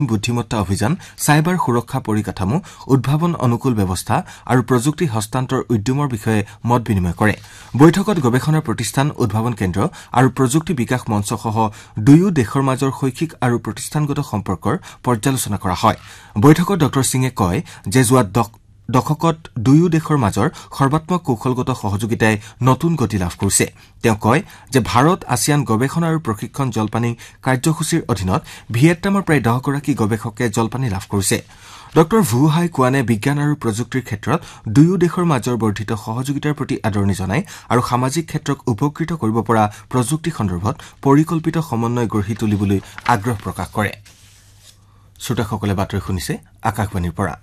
বুদ্ধিমত্তা অভিযান সাইবাৰ সুৰক্ষা পৰিকাঠামো উদ্ভাৱন অনুকূল ব্যৱস্থা আৰু প্ৰযুক্তি হস্তান্তৰ উদ্যমৰ বিষয়ে মত বিনিময় কৰে বৈঠকত গৱেষণা প্ৰতিষ্ঠান উদ্ভাৱন কেন্দ্ৰ আৰু প্ৰযুক্তি বিকাশ মঞ্চসহ দুয়ো দেশৰ মাজৰ শৈক্ষিক আৰু প্ৰতিষ্ঠানগত সম্পৰ্কৰ পৰ্যালোচনা কৰা হয় বৈঠকত ডক্টৰ সিঙে কয় যে যোৱা দশকত দুয়ো দেশৰ মাজৰ সৰ্বাত্মক কৌশলগত সহযোগিতাই নতুন গতি লাভ কৰিছে তেওঁ কয় যে ভাৰত আসিয়ান গৱেষণা আৰু প্ৰশিক্ষণ জলপানী কাৰ্যসূচীৰ অধীনত ভিয়েটনামৰ প্ৰায় 10 গৰাকী গৱেষকে জলপানী লাভ কৰিছে ডক্টৰ ভু হাই কোৱানে বিজ্ঞান আৰু প্ৰযুক্তিৰ ক্ষেত্ৰত দুয়ো দেশৰ মাজৰ বৰ্ধিত সহযোগিতাৰ প্ৰতি আদৰণি জনায় আৰু সামাজিক ক্ষেত্ৰক উপকৃত কৰিব পৰা প্ৰযুক্তি সন্দৰ্ভত পৰিকল্পিত সমন্বয় গঢ়ি তুলিবলৈ আগ্ৰহ প্ৰকাশ কৰে শ্ৰোতাসকলে বাতৰি শুনিছে আকাশবাণীৰ পৰা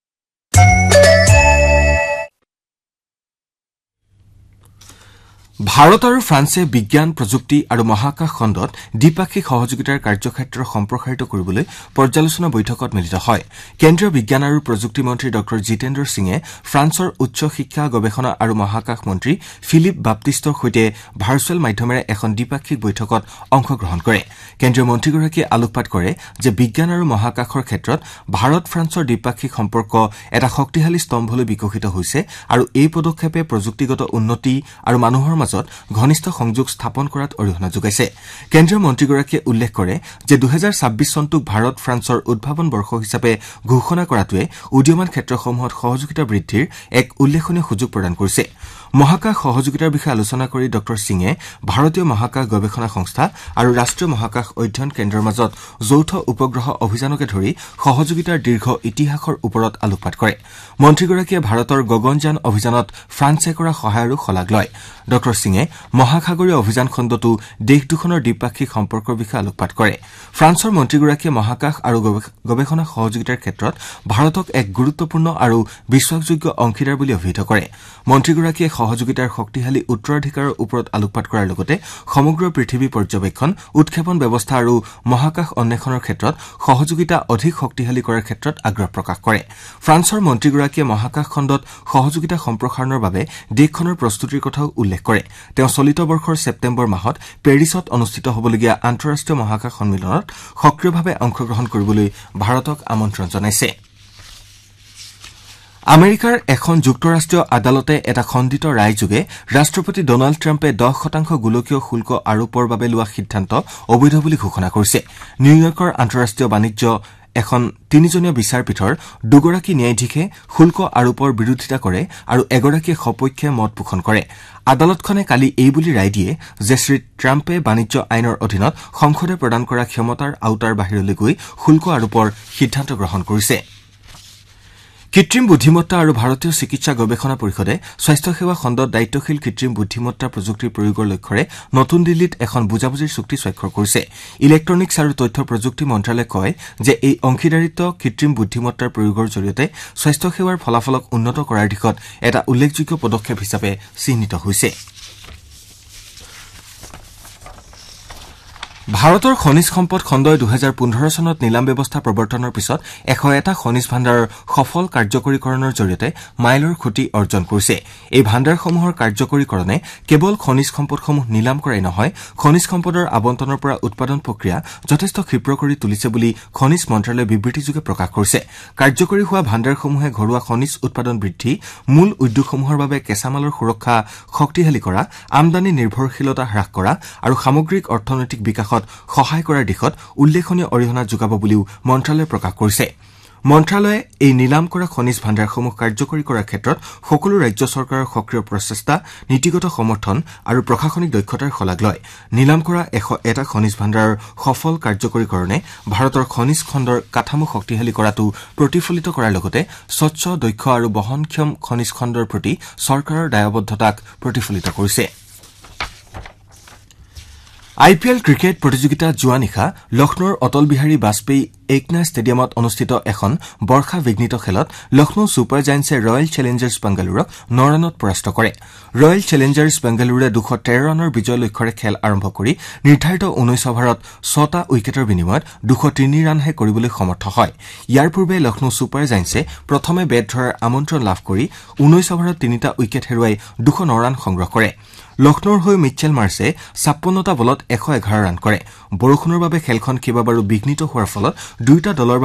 ভাৰত আৰু ফ্ৰান্সে বিজ্ঞান প্ৰযুক্তি আৰু মহাকাশ খণ্ডত দ্বিপাক্ষিক সহযোগিতাৰ কাৰ্যক্ষেত্ৰ সম্প্ৰসাৰিত কৰিবলৈ পৰ্যালোচনা বৈঠকত মিলিত হয় কেন্দ্ৰীয় বিজ্ঞান আৰু প্ৰযুক্তি মন্ত্ৰী ডক্টৰ জিতেন্দ্ৰ সিঙে ফ্ৰান্সৰ উচ্চ শিক্ষা গৱেষণা আৰু মহাকাশ মন্ত্ৰী ফিলিপ বাপ্তিষ্টৰ সৈতে ভাৰ্চুৱেল মাধ্যমেৰে এখন দ্বিপাক্ষিক বৈঠকত অংশগ্ৰহণ কৰে কেন্দ্ৰীয় মন্ত্ৰীগৰাকীয়ে আলোকপাত কৰে যে বিজ্ঞান আৰু মহাকাশৰ ক্ষেত্ৰত ভাৰত ফ্ৰান্সৰ দ্বিপাক্ষিক সম্পৰ্ক এটা শক্তিশালী স্তম্ভলৈ বিকশিত হৈছে আৰু এই পদক্ষেপে প্ৰযুক্তিগত উন্নতি আৰু মানুহৰ মাজত ঘনিষ্ঠ সংযোগ স্থাপন কৰাত অৰিহণা যোগাইছে কেন্দ্ৰীয় মন্ত্ৰীগৰাকীয়ে উল্লেখ কৰে যে 2026 চনটোক ভাৰত ফ্ৰান্সৰ উদ্ভাৱন বৰ্ষ হিচাপে ঘোষণা কৰাটোৱে উদীয়মান ক্ষেত্ৰসমূহত সহযোগিতা বৃদ্ধিৰ এক উল্লেখনীয় সুযোগ প্ৰদান কৰিছে মহাকাশ সহযোগিতাৰ বিষয়ে আলোচনা কৰি ডক্টৰ সিঙে ভাৰতীয় মহাকাশ গৱেষণা সংস্থা আৰু ৰাষ্ট্ৰীয় মহাকাশ অধ্যয়ন কেন্দ্ৰৰ মাজত যৌথ উপগ্ৰহ অভিযানকে ধৰি সহযোগিতাৰ দীৰ্ঘ ইতিহাসৰ ওপৰত আলোকপাত কৰে মন্ত্ৰীগৰাকীয়ে ভাৰতৰ গগনযান অভিযানত ফ্ৰান্সে কৰা সহায়ৰো শলাগ লয় ডক্টৰ সিঙে মহাসাগৰীয় অভিযান খণ্ডতো দেশ দুখনৰ দ্বিপাক্ষিক সম্পৰ্কৰ বিষয়ে আলোকপাত কৰে ফ্ৰান্সৰ মন্ত্ৰীগৰাকীয়ে মহাকাশ আৰু গৱেষণা সহযোগিতাৰ ক্ষেত্ৰত ভাৰতক এক গুৰুত্বপূৰ্ণ আৰু বিশ্বাসযোগ্য অংশীদাৰ বুলি অভিহিত কৰে মন্ত্ৰীগৰাকীয়ে সহযোগিতাৰ শক্তিশালী উত্তৰাধিকাৰৰ ওপৰত আলোকপাত কৰাৰ লগতে সমগ্ৰ পৃথিৱী পৰ্যবেক্ষণ উৎক্ষেপণ ব্যৱস্থা আৰু মহাকাশ অন্বেষণৰ ক্ষেত্ৰত সহযোগিতা অধিক শক্তিশালী কৰাৰ ক্ষেত্ৰত আগ্ৰহ প্ৰকাশ কৰে ফ্ৰান্সৰ মন্ত্ৰীগৰাকীয়ে মহাকাশ খণ্ডত সহযোগিতা সম্প্ৰসাৰণৰ বাবে দেশখনৰ প্ৰস্তুতিৰ কথাও উল্লেখ কৰে তেওঁ চলিত বৰ্ষৰ ছেপ্টেম্বৰ মাহত পেৰিছত অনুষ্ঠিত হ'বলগীয়া আন্তঃৰাষ্ট্ৰীয় মহাকাশ সন্মিলনত সক্ৰিয়ভাৱে অংশগ্ৰহণ কৰিবলৈ ভাৰতক আমন্ত্ৰণ জনাইছে আমেৰিকাৰ এখন যুক্তৰাষ্ট্ৰীয় আদালতে এটা খণ্ডিত ৰায়যোগে ৰাষ্ট্ৰপতি ডনাল্ড ট্ৰাম্পে 10% গোলকীয় শুল্ক আৰোপৰ বাবে লোৱা সিদ্ধান্ত অবৈধ বুলি ঘোষণা কৰিছে নিউয়ৰ্কৰ আন্তঃৰাষ্ট্ৰীয় বাণিজ্য এখন 3জনীয়া বিচাৰপীঠৰ দুগৰাকী ন্যায়াধীশে শুল্ক আৰোপৰ বিৰোধিতা কৰে আৰু এগৰাকীয়ে সপক্ষে মত পোষণ কৰে আদালতখনে কালি এই বুলি ৰায় দিয়ে যে শ্ৰী ট্ৰাম্পে বাণিজ্য আইনৰ অধীনত সংসদে প্ৰদান কৰা ক্ষমতাৰ আওতাৰ বাহিৰলৈ গৈ শুল্ক আৰোপৰ সিদ্ধান্ত গ্ৰহণ কৰিছে কৃত্ৰিম বুদ্ধিমত্তা আৰু ভাৰতীয় চিকিৎসা গৱেষণা পৰিষদে স্বাস্থ্যসেৱা খণ্ডত দায়িত্বশীল কৃত্ৰিম বুদ্ধিমত্তা প্ৰযুক্তিৰ প্ৰয়োগৰ লক্ষ্যৰে নতুন দিল্লীত এখন বুজাবুজিৰ চুক্তি স্বাক্ষৰ কৰিছে ইলেক্ট্ৰনিক্স আৰু তথ্য প্ৰযুক্তি মন্ত্ৰালয়ে কয় যে এই অংশীদাৰিত্ব কৃত্ৰিম বুদ্ধিমত্তাৰ প্ৰয়োগৰ জৰিয়তে স্বাস্থ্যসেৱাৰ ফলাফলক উন্নত কৰাৰ দিশত এটা উল্লেখযোগ্য পদক্ষেপ হিচাপে চিহ্নিত হৈছে ভাৰতৰ খনিজ সম্পদ খণ্ডই 2015 চনত নিলাম ব্যৱস্থা প্ৰৱৰ্তনৰ পিছত 101টা খনিজ ভাণ্ডাৰৰ সফল কাৰ্যকৰীকৰণৰ জৰিয়তে মাইলৰ খুঁটি অৰ্জন কৰিছে এই ভাণ্ডাৰসমূহৰ কাৰ্যকৰীকৰণে কেৱল খনিজ সম্পদসমূহ নিলাম কৰাই নহয় খনিজ সম্পদৰ আবণ্টনৰ পৰা উৎপাদন প্ৰক্ৰিয়া যথেষ্ট ক্ষীপ্ৰ কৰি তুলিছে বুলি খনিজ মন্ত্ৰালয়ে বিবৃতিযোগে প্ৰকাশ কৰিছে কাৰ্যকৰী হোৱা ভাণ্ডাৰসমূহে ঘৰুৱা খনিজ উৎপাদন বৃদ্ধি মূল উদ্যোগসমূহৰ বাবে কেঁচামালৰ সুৰক্ষা শক্তিশালী কৰা আমদানি নিৰ্ভৰশীলতা হ্ৰাস কৰা আৰু সামগ্ৰিক অৰ্থনৈতিক বিকাশত সহায় কৰাৰ দিশত উল্লেখনীয় অৰিহণা যোগাব বুলিও মন্ত্ৰালয়ে প্ৰকাশ কৰিছে মন্ত্ৰালয়ে এই নিলাম কৰা খনিজ ভাণ্ডাৰসমূহ কাৰ্যকৰী কৰাৰ ক্ষেত্ৰত সকলো ৰাজ্য চৰকাৰৰ সক্ৰিয় প্ৰচেষ্টা নীতিগত সমৰ্থন আৰু প্ৰশাসনিক দক্ষতাৰ শলাগ লয় নিলাম কৰা 101টা খনিজ ভাণ্ডাৰৰ সফল কাৰ্যকৰীকৰণে ভাৰতৰ খনিজ খণ্ডৰ কাঠামো শক্তিশালী কৰাটো প্ৰতিফলিত কৰাৰ লগতে স্বচ্ছ দক্ষ আৰু বহনক্ষম খনিজ খণ্ডৰ প্ৰতি চৰকাৰৰ দায়বদ্ধতাক প্ৰতিফলিত কৰিছে আইপিএল ক্ৰিকেট প্ৰতিযোগিতা যোৱা নিশা লক্ষ্ণৌৰ অটল বিহাৰী বাজপেয়ী একনা ষ্টেডিয়ামত অনুষ্ঠিত এখন বৰ্ষা বিঘ্নিত খেলত লক্ষ্ণৌ ছুপাৰ জায়েণ্টছে ৰয়েল চেলেঞ্জাৰ্ছ বেংগালুৰুক 9 ৰানত পৰাস্ত কৰে ৰয়েল চেলেঞ্জাৰ্ছ বেংগালুৰুৱে 213 ৰানৰ বিজয় লক্ষ্যৰে খেল আৰম্ভ কৰি নিৰ্ধাৰিত 19 অভাৰত 6টা উইকেটৰ বিনিময়ত 203 ৰানহে কৰিবলৈ সমৰ্থ হয় ইয়াৰ পূৰ্বে লক্ষ্ণৌ ছুপাৰ জায়েণ্টছে প্ৰথমে বেট ধৰাৰ আমন্ত্ৰণ লাভ কৰি 19 অভাৰত 3টা উইকেট হেৰুৱাই 209 ৰান সংগ্ৰহ কৰে লক্ষ্ণৌৰ হৈ মিচেল মাৰ্ছে 56টা বলত 111 ৰান কৰে বৰষুণৰ বাবে খেলখন কেইবাবাৰো বিঘ্নিত হোৱাৰ ফলত দুয়োটা দলৰ